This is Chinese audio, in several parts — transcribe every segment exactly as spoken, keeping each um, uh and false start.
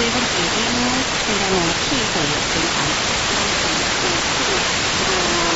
阮这边虽然有气候有循环，但是有时呃，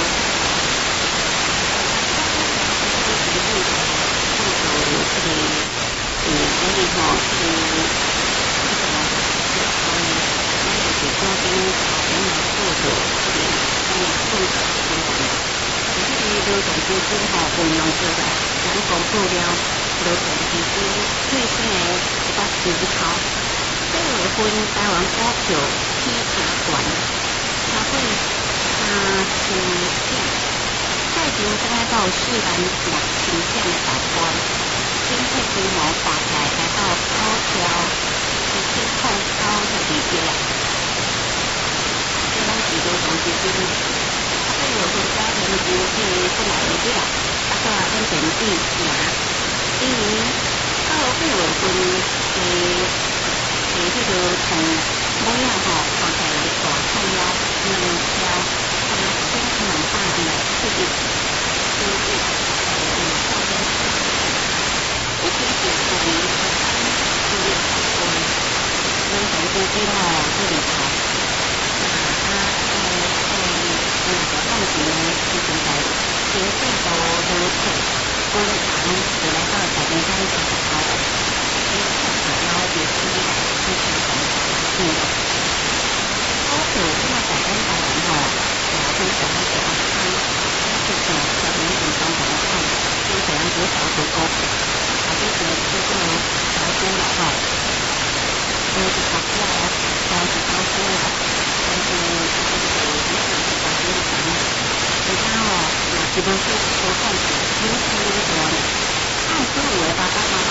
就是入入口这个呃，所以吼，这个这个这个咱就是周边周边来做着这个咱的混合循环。这个流动基金吼运用出来，咱公布了流动基金最新的一个指标。四月份台湾股票起升悬，超过三千点，再成大概到四万六千点的大关，整体规模大概来到九条一千空九十二亿啊。这拢是流动基金。啊，四月份加平均是本来的了，啊个稳定币赢，因为到五月份诶。诶，迄个从尾啊吼，看起来大看了两条三千两百亿的四亿四亿，嗯，上边一点点属于十三四月份人手基金吼这里头，那它在在那个放钱呢，是现在经济都如此，均衡就来到百分之三十八的，所以看起来也是非常的重要。股票这么在咱台湾吼，也分享一些啊，就是小年轻中可能看，就可能只少数股票，啊，就是这个小股了吼，呃，是差不多三十高股了，但是这个有一些是小股的，其他哦，也基本是多看起来，有些有的，按十五的八八八八